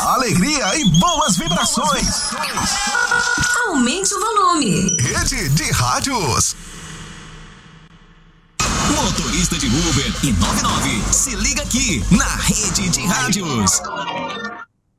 alegria e boas vibrações. Aumente o volume. Rede de Rádios. Motorista de Uber e 99, se liga aqui na Rede de Rádios.